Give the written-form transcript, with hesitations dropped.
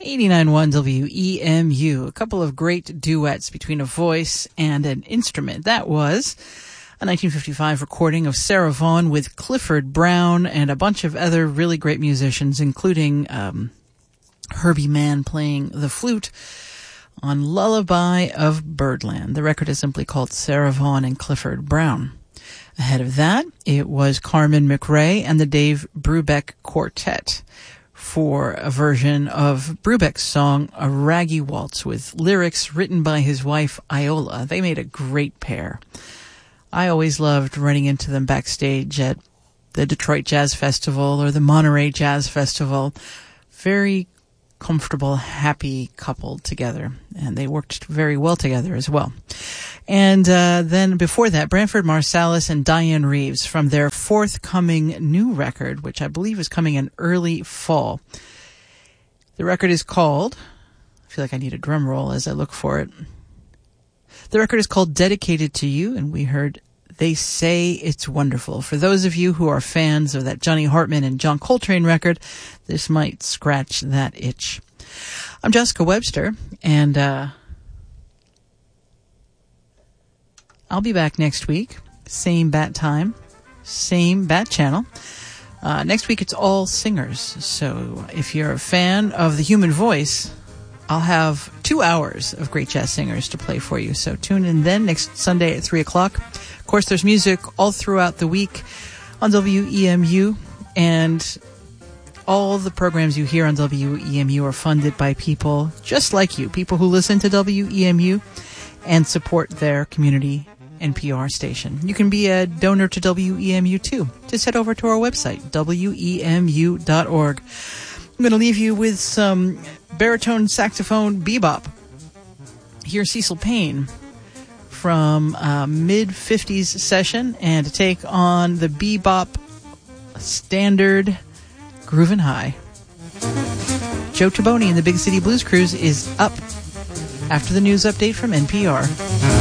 89.1 WEMU. A couple of great duets between a voice and an instrument. That was a 1955 recording of Sarah Vaughan with Clifford Brown and a bunch of other really great musicians, including Herbie Mann playing the flute on Lullaby of Birdland. The record is simply called Sarah Vaughan and Clifford Brown. Ahead of that, it was Carmen McRae and the Dave Brubeck Quartet for a version of Brubeck's song, A Raggy Waltz, with lyrics written by his wife, Iola. They made a great pair. I always loved running into them backstage at the Detroit Jazz Festival or the Monterey Jazz Festival. Very comfortable, happy couple together, and they worked very well together as well. And then before that, Branford Marsalis and Diane Reeves from their forthcoming new record, which I believe is coming in early fall. The record is called, I feel like I need a drum roll as I look for it. The record is called Dedicated to You, and we heard They Say It's Wonderful. For those of you who are fans of that Johnny Hartman and John Coltrane record, this might scratch that itch. I'm Jessica Webster, and I'll be back next week. Same bat time, same bat channel. Next week it's all singers, so if you're a fan of the human voice, I'll have 2 hours of great jazz singers to play for you. So tune in then next Sunday at 3 o'clock. Of course, there's music all throughout the week on WEMU, and all the programs you hear on WEMU are funded by people just like you, people who listen to WEMU and support their community NPR station. You can be a donor to WEMU too. Just head over to our website, WEMU.org. I'm going to leave you with some baritone saxophone bebop. Here's Cecil Payne from a mid-50s session, and to take on the bebop standard Groovin' High. Joe Taboni and the Big City Blues Cruise is up after the news update from NPR.